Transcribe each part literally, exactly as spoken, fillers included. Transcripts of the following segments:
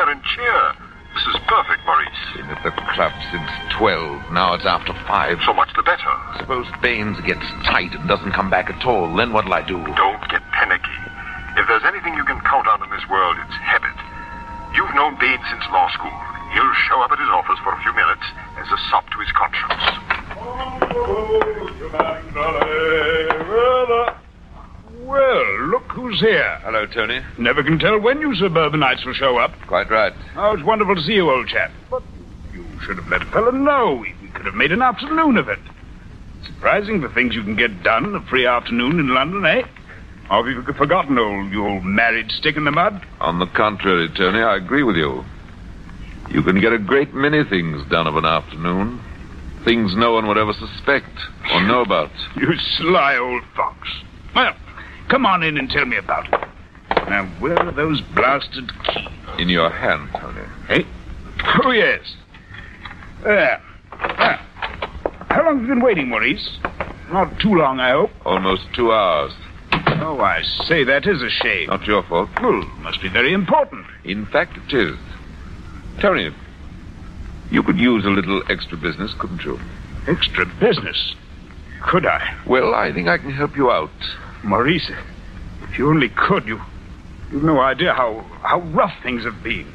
and cheer. This is perfect, Maurice. Been at the club since twelve. Now it's after five. So much the better. Suppose Baines gets tight and doesn't come back at all. Then what'll I do? Don't get panicky. If there's anything you can count on in this world, it's habit. You've known Baines since law school. He'll show up at his office for a few minutes as a sop to his conscience. Well, look who's here. Hello, Tony. Never can tell when you suburbanites will show up. Quite right. Oh, it's wonderful to see you, old chap. But you should have let a fellow know. We, we could have made an afternoon of it. Surprising the things you can get done a free afternoon in London, eh? Or have you forgotten old, you old married stick in the mud? On the contrary, Tony, I agree with you. You can get a great many things done of an afternoon. Things no one would ever suspect or know about. You sly old fox. Well, come on in and tell me about it. Now, where are those blasted keys? In your hand, Tony. Hey? Oh, yes. There. Ah. How long have you been waiting, Maurice? Not too long, I hope. Almost two hours. Oh, I say, that is a shame. Not your fault. Well, must be very important. In fact, it is. Tony, you could use a little extra business, couldn't you? Extra business? Could I? Well, I think I can help you out. Maurice, if you only could, you, you've no idea how, how rough things have been.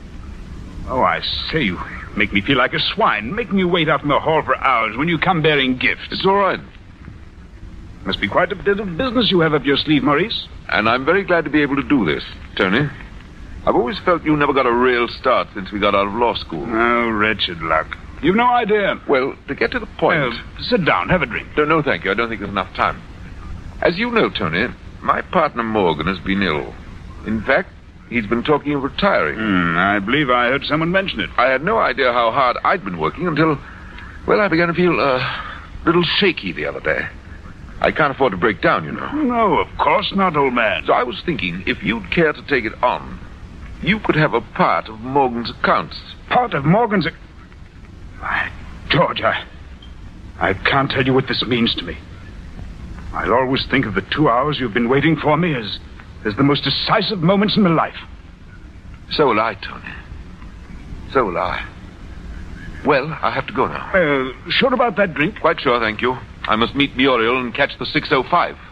Oh, I say, you make me feel like a swine, making you wait out in the hall for hours when you come bearing gifts. It's all right. Must be quite a bit of business you have up your sleeve, Maurice. And I'm very glad to be able to do this, Tony. I've always felt you never got a real start since we got out of law school. Oh, wretched luck. You've no idea. Well, to get to the point... Uh, sit down, have a drink. No, no, thank you. I don't think there's enough time. As you know, Tony, my partner Morgan has been ill. In fact, he's been talking of retiring. Mm, I believe I heard someone mention it. I had no idea how hard I'd been working until, well, I began to feel uh, a little shaky the other day. I can't afford to break down, you know. No, of course not, old man. So I was thinking, if you'd care to take it on, you could have a part of Morgan's accounts. Part of Morgan's... Ac- My George, I... I can't tell you what this means to me. I'll always think of the two hours you've been waiting for me as, as the most decisive moments in my life. So will I, Tony. So will I. Well, I have to go now. Uh, sure about that drink? Quite sure, thank you. I must meet Muriel and catch the six oh five.